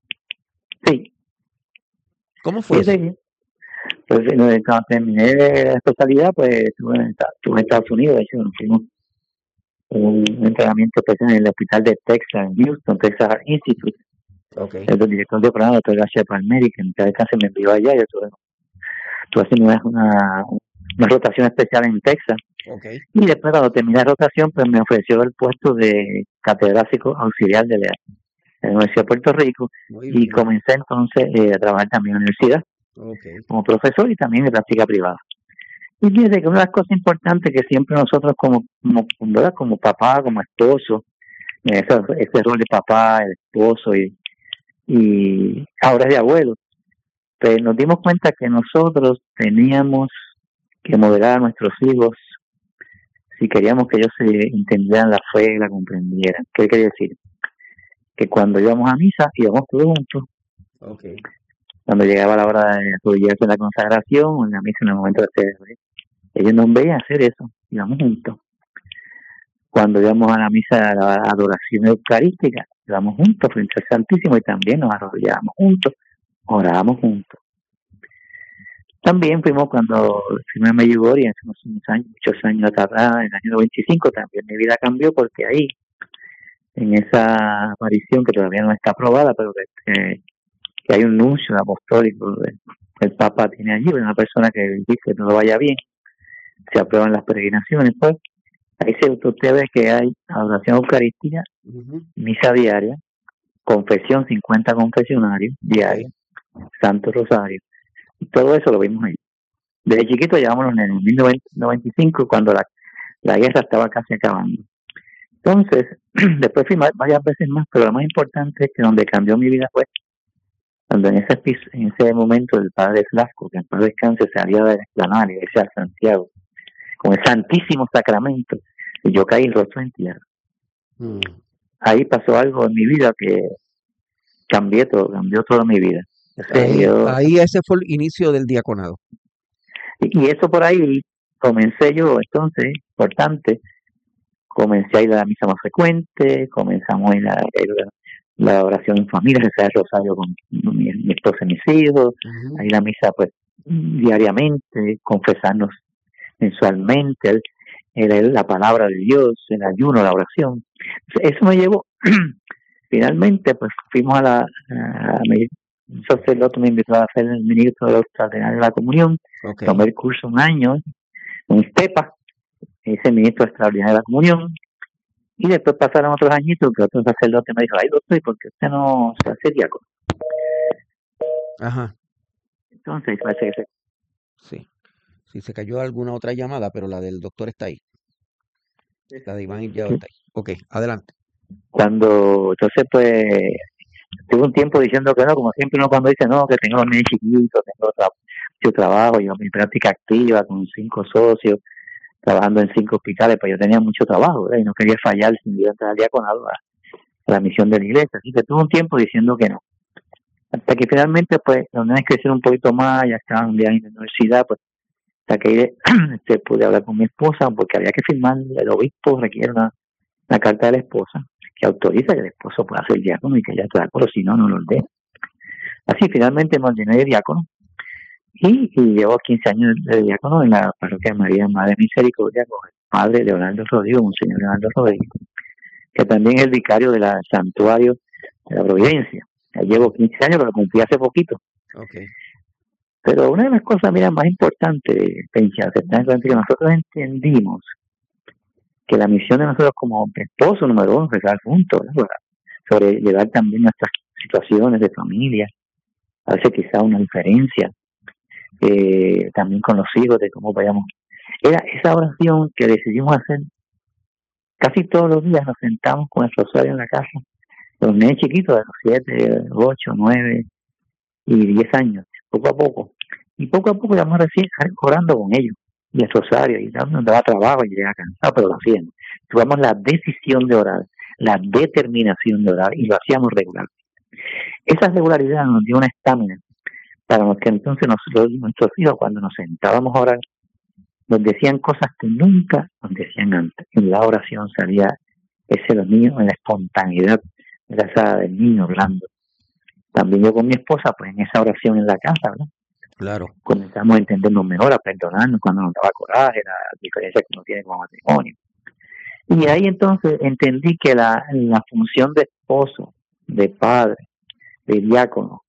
Sí. ¿Cómo fue eso? Sí. Pues cuando terminé la especialidad, pues estuve en Estados Unidos. De hecho, nos fuimos un entrenamiento especial en el hospital de Texas, en Houston, Texas Institute. El director de programa, doctor García Palmeri, que en cada caso me envió allá. Yo estuve haciendo una rotación especial en Texas. Y después, cuando terminé la rotación, pues me ofreció el puesto de catedrático auxiliar de la Universidad de Puerto Rico. Y comencé entonces a trabajar también en la universidad como profesor y también de práctica privada. Y fíjate que una de las cosas importantes que siempre nosotros como papá, como esposo, ese rol de papá, el esposo y ahora es de abuelo, pues nos dimos cuenta que nosotros teníamos que modelar a nuestros hijos si queríamos que ellos se entendieran la fe y la comprendieran. ¿Qué quiere decir? Que cuando íbamos a misa íbamos todos juntos. Cuando llegaba la hora de arrodillarse en la consagración o en la misa en el momento de hacer, ellos nos veían hacer eso, íbamos juntos. Cuando íbamos a la misa, a la adoración eucarística, íbamos juntos frente al Santísimo y también nos arrodillábamos juntos, orábamos juntos. También fuimos cuando fuimos a Medjugorje hace unos años, muchos años atrás, en el año 95, también mi vida cambió porque ahí, en esa aparición que todavía no está aprobada, pero que hay un nuncio apostólico, el Papa tiene allí, una persona que dice que todo vaya bien, se aprueban las peregrinaciones, pues ahí usted ve que hay adoración eucarística, misa diaria, confesión, 50 confesionarios diarios, Santo Rosario, y todo eso lo vimos ahí. Desde chiquito llevámonos en el 1995, cuando la guerra estaba casi acabando. Entonces, después fui varias veces más, pero lo más importante es que donde cambió mi vida fue cuando en ese momento el padre Flasco, que en paz descanse, salía de la explanada de la iglesia de Santiago, con el Santísimo Sacramento, y yo caí el rostro en tierra. Ahí pasó algo en mi vida que cambió toda mi vida. O sea, ahí ese fue el inicio del diaconado. Y eso por ahí comencé yo, entonces, importante, comencé a ir a la misa más frecuente, comenzamos a ir a la oración en familia, rezar el rosario con mi esposa y mis hijos, a ir a misa pues diariamente, confesarnos mensualmente, la palabra de Dios, el ayuno, la oración. Eso me llevó, finalmente pues fuimos un sacerdote me invitó a hacer el ministro de los extraordinarios de la comunión, tomé el curso un año en Estepa, ese ministro extraordinario de la comunión, y después pasaron otros añitos que otro sacerdote me dijo, ay doctor, ¿y por qué usted no se hace diácono? Entonces parece que sí, se cayó alguna otra llamada, pero la del doctor está ahí. La de Iván ya está ahí. Ok, adelante. Entonces pues tuve un tiempo diciendo que no, como siempre uno cuando dice no, que tengo los niños chiquitos, tengo mucho trabajo, yo mi práctica activa con 5 socios, trabajando en 5 hospitales, pues yo tenía mucho trabajo, ¿verdad? Y no quería fallar sin yo entrar al diaconado a la misión de la iglesia, así que tuve un tiempo diciendo que no. Hasta que finalmente, pues, los nenes crecieron un poquito más, ya estaban ya en la universidad, pues, hasta que pude hablar con mi esposa, porque había que firmar, el obispo requiere una carta de la esposa, que autoriza que el esposo pueda ser diácono y que ella está de acuerdo, si no, no lo ordena. Así, finalmente me ordené de diácono, y llevo 15 años de diácono en la parroquia María Madre Misericordia con el padre Leonardo Rodríguez, Monseñor Leonardo Rodríguez, que también es el vicario del santuario de la Providencia. Ya llevo 15 años, pero lo cumplí hace poquito. Pero una de las cosas, mira, más importantes, Pencha, que nosotros entendimos que la misión de nosotros como esposos, número uno, rezar juntos, ¿no? Sobre llevar también nuestras situaciones de familia, a veces quizá una diferencia, también con los hijos, de cómo vayamos. Era esa oración que decidimos hacer casi todos los días, nos sentamos con el rosario en la casa, los niños chiquitos de los 7, 8, 9 y 10 años, poco a poco, Y poco a poco íbamos recién orando con ellos, y el rosario, y nos daba trabajo, y llegaba cansado, pero lo hacíamos. Tuvimos la decisión de orar, la determinación de orar, y lo hacíamos regular. Esa regularidad nos dio una estamina para que entonces nuestros hijos, cuando nos sentábamos a orar, nos decían cosas que nunca nos decían antes. En la oración salía ese los niños, en la espontaneidad de esa del niño hablando. También yo con mi esposa, pues en esa oración en la casa, ¿verdad? Claro. Comenzamos a entendernos mejor, a perdonarnos cuando nos daba coraje, la diferencia que uno tiene como matrimonio. Y ahí entonces entendí que la función de esposo, de padre, de diácono,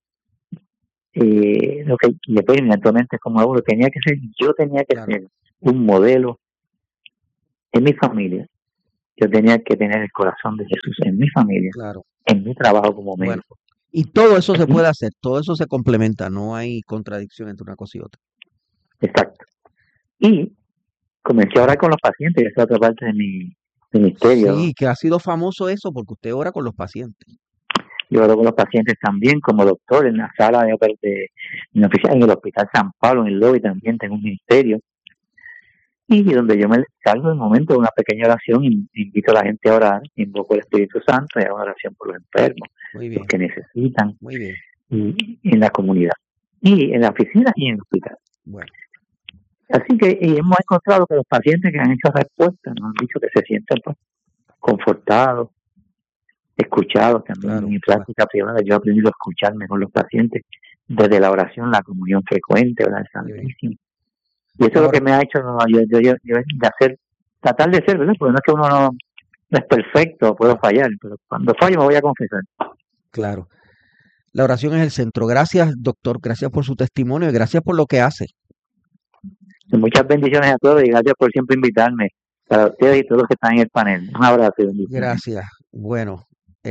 lo que y después eventualmente como abuelo tenía que ser ser un modelo en mi familia. Yo tenía que tener el corazón de Jesús en mi familia, en mi trabajo como médico. Y todo eso se puede hacer, todo eso se complementa, no hay contradicción entre una cosa y otra. Exacto. Y comencé a orar con los pacientes, esa es otra parte de mi ministerio. Sí, que ha sido famoso eso, porque usted ora con los pacientes. Yo oro con los pacientes también como doctor en la sala de oficina, en el Hospital San Pablo, en el lobby también tengo un ministerio. Y donde yo me salgo en el momento de una pequeña oración, invito a la gente a orar, invoco el Espíritu Santo y hago una oración por los enfermos, los que necesitan, y en la comunidad, y en la oficina y en el hospital. Bueno. Así que hemos encontrado que los pacientes que han hecho respuesta nos han dicho que se sienten pues, confortados, escuchados también. En mi práctica privada yo he aprendido a escuchar mejor los pacientes desde la oración, la comunión frecuente, ¿verdad? El Santísimo. Y eso es lo que me ha hecho tratar de ser, ¿verdad? Porque no es que uno no es perfecto, puedo fallar, pero cuando fallo me voy a confesar. Claro. La oración es el centro. Gracias, doctor. Gracias por su testimonio y gracias por lo que hace. Muchas bendiciones a todos y gracias por siempre invitarme. Para ustedes y todos los que están en el panel. Un abrazo. Gracias. Bueno,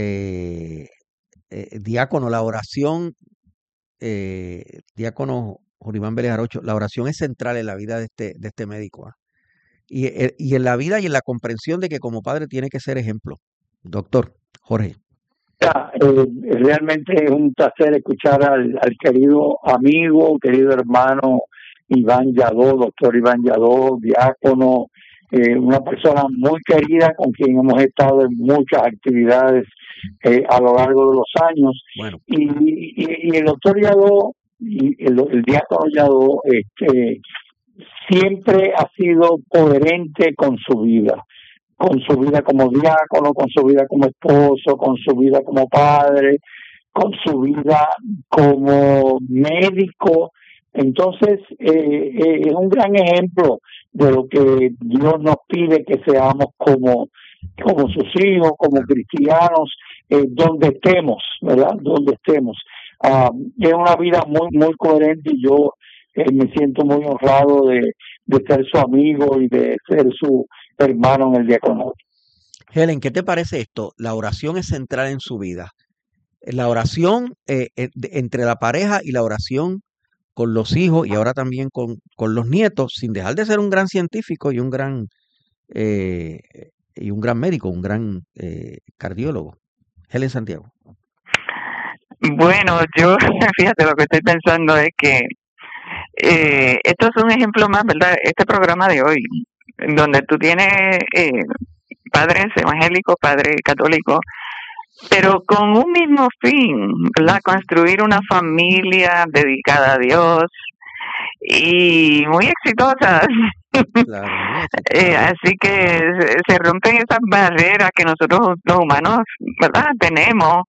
diácono, la oración, diácono Joribán Vélez Jarocho, la oración es central en la vida de este médico. Y en la vida y en la comprensión de que como padre tiene que ser ejemplo. Doctor Jorge. Realmente es un placer escuchar al querido amigo, querido hermano Iván Lladó, doctor Iván Lladó, diácono, una persona muy querida con quien hemos estado en muchas actividades a lo largo de los años. Bueno. Y el doctor Lladó y el diácono Lladó siempre ha sido coherente con su vida como diácono, con su vida como esposo, con su vida como padre, con su vida como médico. Entonces, es un gran ejemplo de lo que Dios nos pide que seamos como sus hijos, como cristianos, donde estemos, ¿verdad? Donde estemos. Es una vida muy, muy coherente y yo me siento muy honrado de ser su amigo y de ser su hermano en el diaconado. Helen, ¿qué te parece esto? La oración es central en su vida. La oración entre la pareja y la oración con los hijos y ahora también con los nietos, sin dejar de ser un gran científico y un gran médico, un gran cardiólogo. Helen Santiago. Bueno, yo, fíjate, lo que estoy pensando es que esto es un ejemplo más, ¿verdad? Este programa de hoy, donde tú tienes padres evangélicos, padres católicos, pero con un mismo fin, ¿verdad? Construir una familia dedicada a Dios y muy exitosa. Claro, así que se rompen esas barreras que nosotros los humanos, ¿verdad? Tenemos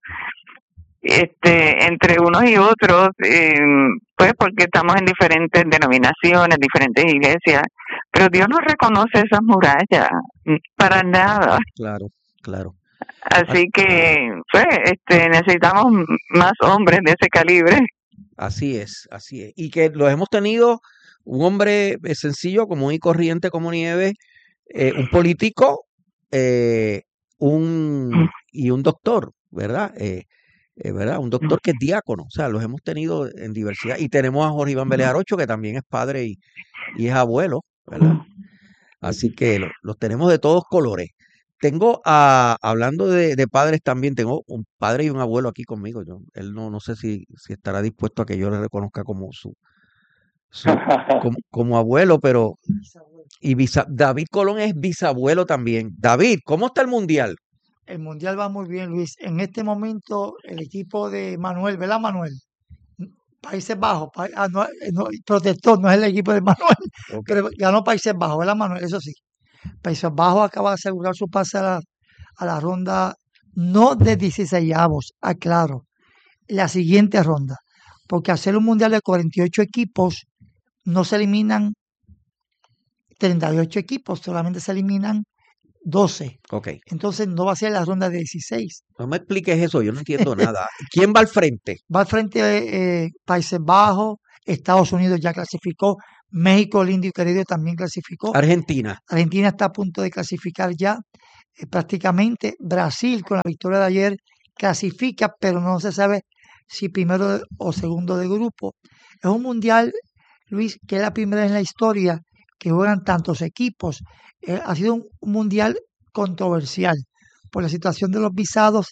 entre unos y otros, pues porque estamos en diferentes denominaciones, diferentes iglesias, pero Dios no reconoce esas murallas para nada. Claro. Así que pues necesitamos más hombres de ese calibre. Así es. Y que los hemos tenido, un hombre sencillo, común y corriente como nieve, un político y un doctor, ¿verdad? ¿Verdad? Un doctor que es diácono, o sea, los hemos tenido en diversidad. Y tenemos a Jorge Iván Vélez Jarocho, que también es padre y es abuelo, ¿verdad? Así que los tenemos de todos colores. Tengo, hablando de padres también, tengo un padre y un abuelo aquí conmigo. Él no sé si estará dispuesto a que yo le reconozca como como abuelo, pero y David Colón es bisabuelo también. David, ¿cómo está el mundial? El mundial va muy bien, Luis. En este momento, el equipo de Manuel, ¿verdad, Manuel? Países Bajos, protestó, no es el equipo de Manuel, pero ganó Países Bajos, ¿verdad, Manuel? Eso sí. Países Bajos acaba de asegurar su pase a la ronda, no de 16avos, aclaro, la siguiente ronda. Porque hacer un mundial de 48 equipos, no se eliminan 38 equipos, solamente se eliminan 12. Entonces no va a ser la ronda de 16. No me expliques eso, yo no entiendo nada. ¿Quién va al frente? Va al frente Países Bajos, Estados Unidos ya clasificó, México, lindo y querido, también clasificó. Argentina está a punto de clasificar ya prácticamente. Brasil, con la victoria de ayer, clasifica, pero no se sabe si primero o segundo de grupo. Es un mundial, Luis, que es la primera vez en la historia que juegan tantos equipos. Ha sido un mundial controversial por la situación de los visados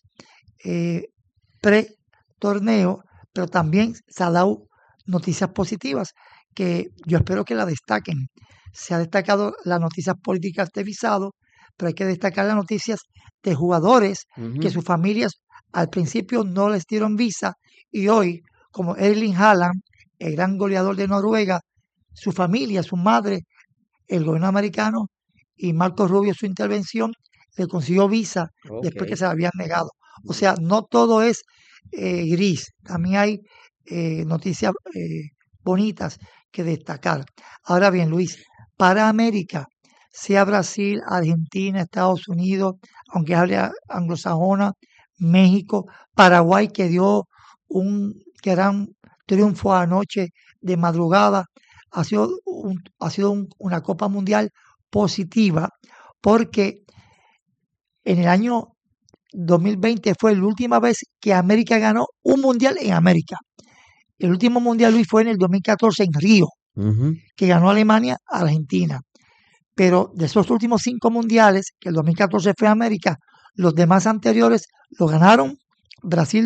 pre-torneo, pero también se ha dado noticias positivas que yo espero que la destaquen. Se ha destacado las noticias políticas de visado, pero hay que destacar las noticias de jugadores que sus familias al principio no les dieron visa y hoy, como Erling Haaland, el gran goleador de Noruega, su familia, su madre, el gobierno americano y Marco Rubio, su intervención, le consiguió visa después que se la habían negado. O sea, no todo es gris, también hay noticias bonitas que destacar. Ahora bien, Luis, para América, sea Brasil, Argentina, Estados Unidos, aunque hable anglosajona, México, Paraguay, que dio un gran triunfo anoche de madrugada, ha sido una Copa Mundial positiva, porque en el año 2020 fue la última vez que América ganó un mundial en América. El último mundial, Luis, fue en el 2014 en Río, que ganó Alemania a Argentina. Pero de esos últimos 5 mundiales, que el 2014 fue América, los demás anteriores lo ganaron Brasil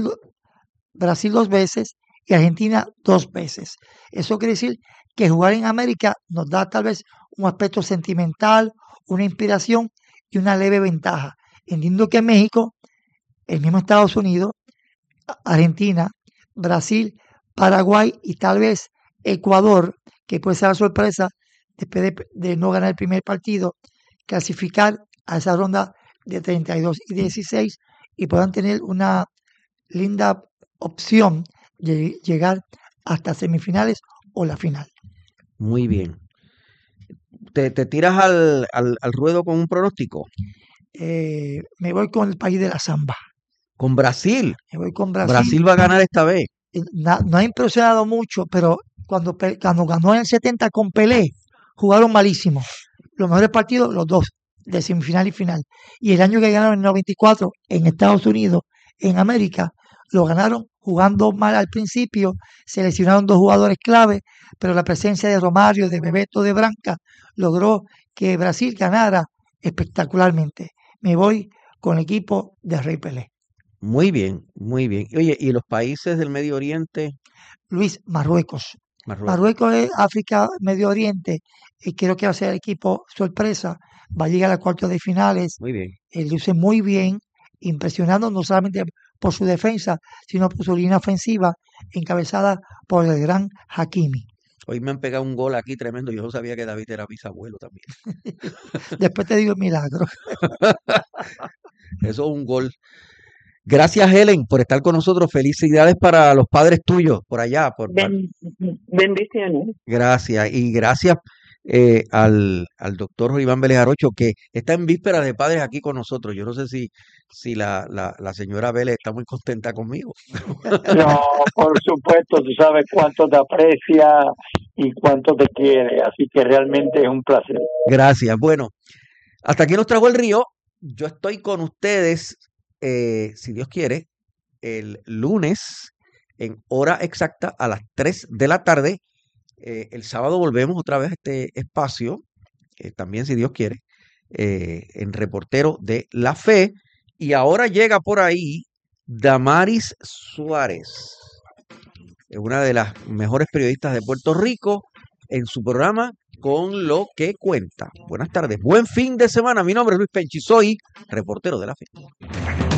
2 veces y Argentina 2 veces. Eso quiere decir que jugar en América nos da tal vez un aspecto sentimental, una inspiración y una leve ventaja. Entiendo que México, el mismo Estados Unidos, Argentina, Brasil, Paraguay y tal vez Ecuador, que puede ser la sorpresa después de no ganar el primer partido, clasificar a esa ronda de 32 y 16 y puedan tener una linda opción de llegar hasta semifinales o la final. Muy bien. ¿Te tiras al ruedo con un pronóstico? Me voy con el país de la samba. ¿Con Brasil? Me voy con Brasil. Brasil va a ganar esta vez. No ha impresionado mucho, pero cuando ganó en el 70 con Pelé, jugaron malísimo. Los mejores partidos, los dos, de semifinal y final. Y el año que ganaron en el 94 en Estados Unidos, en América, lo ganaron jugando mal al principio, seleccionaron 2 jugadores clave, pero la presencia de Romario, de Bebeto, de Branca, logró que Brasil ganara espectacularmente. Me voy con el equipo de Rey Pelé. Muy bien, muy bien. Oye, ¿y los países del Medio Oriente? Luis, Marruecos. Marruecos es África, Medio Oriente, y creo que va a ser el equipo sorpresa. Va a llegar a cuartos de finales. Muy bien. Luce muy bien, impresionando no solamente por su defensa, sino por su línea ofensiva, encabezada por el gran Hakimi. Hoy me han pegado un gol aquí tremendo. Yo no sabía que David era bisabuelo también. Después te digo el milagro. Eso es un gol. Gracias, Helen, por estar con nosotros. Felicidades para los padres tuyos por allá. Bendiciones. Gracias. Y gracias al doctor Iván Vélez Arocho, que está en vísperas de padres aquí con nosotros. Yo no sé si la señora Vélez está muy contenta conmigo. No, por supuesto, tú sabes cuánto te aprecia y cuánto te quiere, así que realmente es un placer. Gracias. Bueno, hasta aquí nos trajo el río. Yo estoy con ustedes, si Dios quiere, el lunes en hora exacta a las 3 de la tarde. El sábado volvemos otra vez a este espacio, también si Dios quiere, en Reportero de la Fe. Y ahora llega por ahí Damaris Suárez, una de las mejores periodistas de Puerto Rico, en su programa Con lo que cuenta. Buenas tardes, buen fin de semana. Mi nombre es Luis Penchi, soy reportero de la Fe.